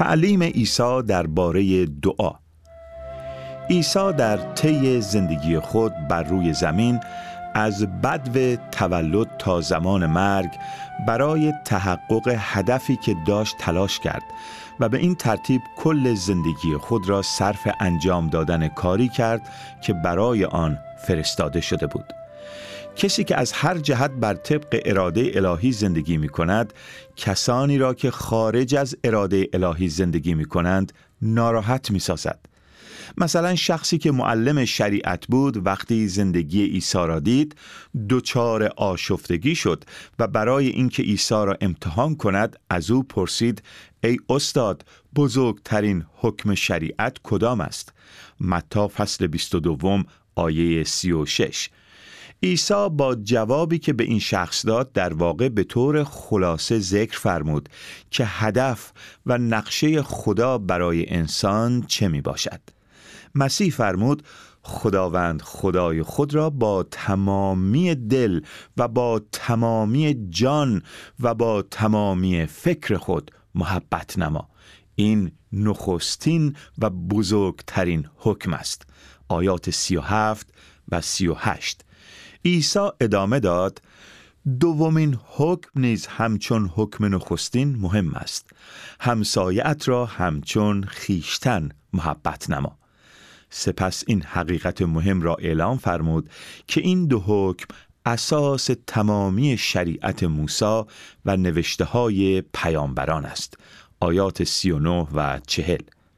تعلیم عیسی درباره دعا. عیسی در طی زندگی خود بر روی زمین از بدو تولد تا زمان مرگ برای تحقق هدفی که داشت تلاش کرد و به این ترتیب کل زندگی خود را صرف انجام دادن کاری کرد که برای آن فرستاده شده بود. کسی که از هر جهت بر طبق اراده الهی زندگی می کند، کسانی را که خارج از اراده الهی زندگی می کنند ناراحت می سازد. مثلا شخصی که معلم شریعت بود وقتی زندگی عیسی را دید دچار آشفتگی شد و برای اینکه عیسی را امتحان کند از او پرسید: ای استاد، بزرگترین حکم شریعت کدام است؟ متی فصل 22 آیه 36. عیسی با جوابی که به این شخص داد در واقع به طور خلاصه ذکر فرمود که هدف و نقشه خدا برای انسان چه می باشد. مسیح فرمود: خداوند خدای خود را با تمامی دل و با تمامی جان و با تمامی فکر خود محبت نما. این نخستین و بزرگترین حکم است. آیات 37 و 38. عیسی ادامه داد: دومین حکم نیز همچون حکم نخستین مهم است. همسایه‌ات را همچون خویشتن محبت نما. سپس این حقیقت مهم را اعلام فرمود که این دو حکم اساس تمامی شریعت موسی و نوشته‌های پیامبران است. آیات 39 و 40.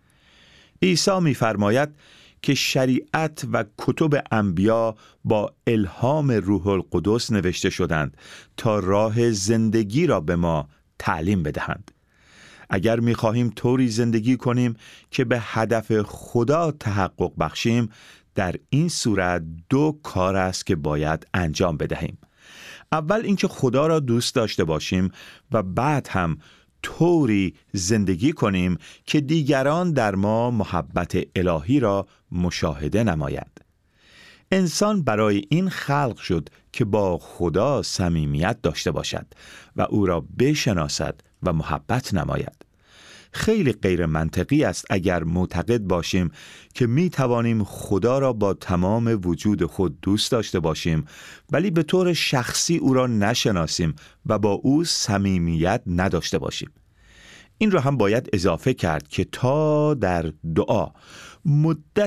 عیسی می‌فرماید که شریعت و کتب انبیا با الهام روح القدس نوشته شدند تا راه زندگی را به ما تعلیم بدهند. اگر می‌خواهیم طوری زندگی کنیم که به هدف خدا تحقق بخشیم، در این صورت دو کار است که باید انجام بدهیم. اول اینکه خدا را دوست داشته باشیم و بعد هم طوری زندگی کنیم که دیگران در ما محبت الهی را مشاهده نمایند. انسان برای این خلق شد که با خدا صمیمیت داشته باشد و او را بشناسد و محبت نماید. خیلی غیر منطقی است اگر معتقد باشیم که می توانیم خدا را با تمام وجود خود دوست داشته باشیم ولی به طور شخصی او را نشناسیم و با او صمیمیت نداشته باشیم. این را هم باید اضافه کرد که تا در دعا مدت